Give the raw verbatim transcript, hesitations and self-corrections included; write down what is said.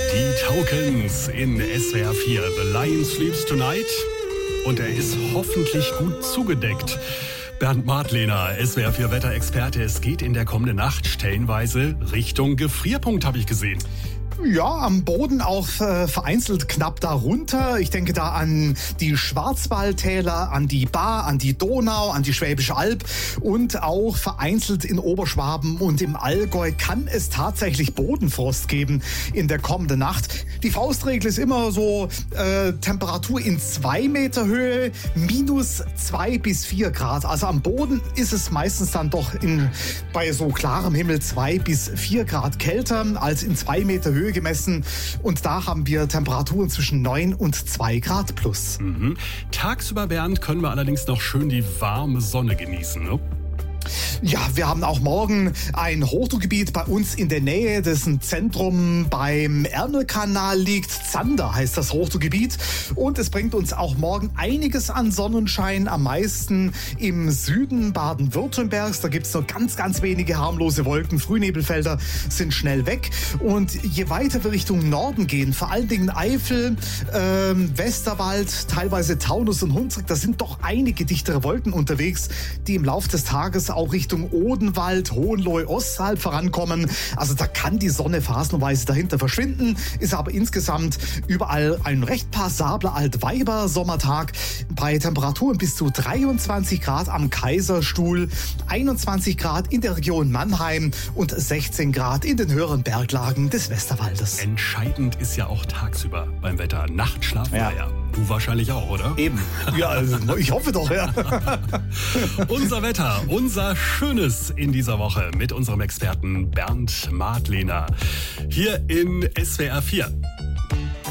Die Tokens in S W R vier. The Lion Sleeps Tonight. Und er ist hoffentlich gut zugedeckt. Bernd Martlehner, S W R vier Wetterexperte. Es geht in der kommenden Nacht stellenweise Richtung Gefrierpunkt, habe ich gesehen. Ja, am Boden auch äh, vereinzelt knapp darunter. Ich denke da an die Schwarzwaldtäler, an die Baar, an die Donau, an die Schwäbische Alb und auch vereinzelt in Oberschwaben und im Allgäu kann es tatsächlich Bodenfrost geben in der kommenden Nacht. Die Faustregel ist immer so äh, Temperatur in zwei Meter Höhe, minus zwei bis vier Grad. Also am Boden ist es meistens dann doch in, bei so klarem Himmel zwei bis vier Grad kälter als in zwei Meter Höhe gemessen und da haben wir Temperaturen zwischen neun und zwei Grad plus. Mhm. Tagsüber, Bernd, können wir allerdings noch schön die warme Sonne genießen, ne? Ja, wir haben auch morgen ein Hochdruckgebiet bei uns in der Nähe, dessen Zentrum beim Ärmelkanal liegt. Zander heißt das Hochdruckgebiet. Und es bringt uns auch morgen einiges an Sonnenschein, am meisten im Süden Baden-Württembergs. Da gibt es nur ganz, ganz wenige harmlose Wolken. Frühnebelfelder sind schnell weg. Und je weiter wir Richtung Norden gehen, vor allen Dingen Eifel, ähm, Westerwald, teilweise Taunus und Hunsrück, da sind doch einige dichtere Wolken unterwegs, die im Laufe des Tages auch Richtung Odenwald, Hohenlohe, Ostalb vorankommen. Also da kann die Sonne phasenweise dahinter verschwinden, ist aber insgesamt überall ein recht passabler Altweiber-Sommertag bei Temperaturen bis zu dreiundzwanzig Grad am Kaiserstuhl, einundzwanzig Grad in der Region Mannheim und sechzehn Grad in den höheren Berglagen des Westerwaldes. Entscheidend ist ja auch tagsüber beim Wetter. Nachtschlaf war Ja. ja. Du wahrscheinlich auch, oder? Eben. Ja, also, ich hoffe doch, ja. Unser Wetter, unser Schönes in dieser Woche mit unserem Experten Bernd Martlehner hier in S W R vier.